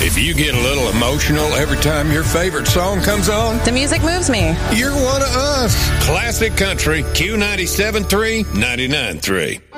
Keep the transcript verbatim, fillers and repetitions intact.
If you get a little emotional every time your favorite song comes on, the music moves me. You're one of us. Classic Country, Q ninety-seven point three, ninety-nine point three.